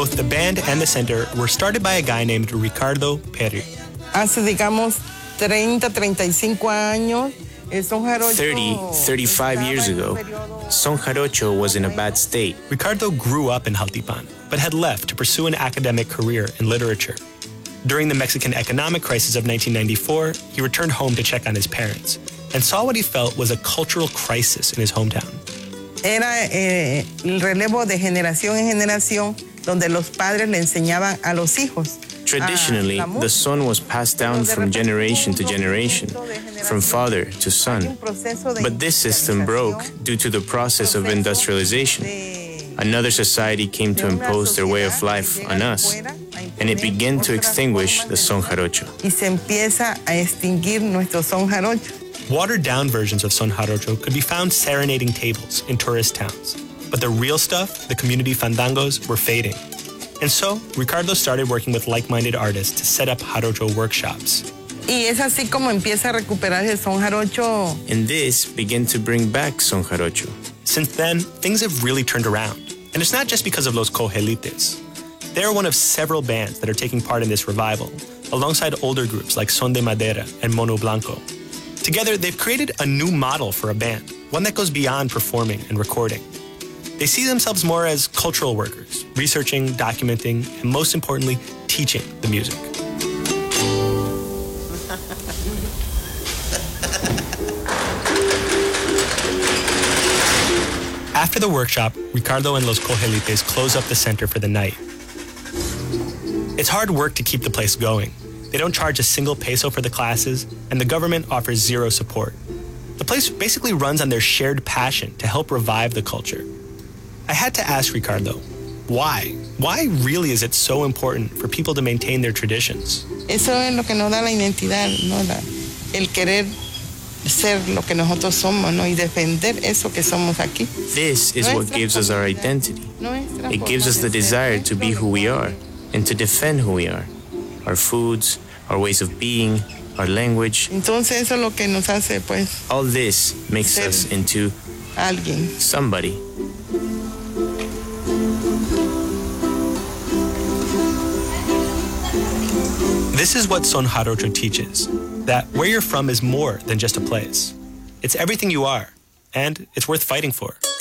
Both the band and the center were started by a guy named Ricardo Perry. Hace, digamos, 35 años, 35 years ago, Son Jarocho was in a bad state. Ricardo grew up in Jaltipan, but had left to pursue an academic career in literature. During the Mexican economic crisis of 1994, he returned home to check on his parents and saw what he felt was a cultural crisis in his hometown. Era el relevo de generación en generación, donde los padres le enseñaban a los hijos. Traditionally, the son was passed down from generation to generation, from father to son. But this system broke due to the process of industrialization. Another society came to impose their way of life on us, and it began to extinguish the son jarocho. Y se empieza a extinguir nuestro son jarocho. Watered-down versions of son jarocho could be found serenading tables in tourist towns. But the real stuff, the community fandangos, were fading. And so, Ricardo started working with like-minded artists to set up jarocho workshops. Y es así como empieza a recuperar el son jarocho. And this began to bring back son jarocho. Since then, things have really turned around. And it's not just because of Los Cojelites. They're one of several bands that are taking part in this revival, alongside older groups like Son de Madera and Mono Blanco. Together, they've created a new model for a band, one that goes beyond performing and recording. They see themselves more as cultural workers, researching, documenting, and most importantly, teaching the music. After the workshop, Ricardo and Los Cojelites close up the center for the night. It's hard work to keep the place going. They don't charge a single peso for the classes, and the government offers zero support. The place basically runs on their shared passion to help revive the culture. I had to ask Ricardo, why? Why really is it so important for people to maintain their traditions? Eso es lo que nos da la identidad, ¿no? El querer ser lo que nosotros somos, ¿no? Y defender eso que somos aquí. This is what gives us our identity. It gives us the desire to be who we are and to defend who we are. Our foods, our ways of being, our language. Entonces eso es lo que nos hace, pues. All this makes us into alguien. Somebody. This is what Son Jarocho teaches, that where you're from is more than just a place. It's everything you are, and it's worth fighting for.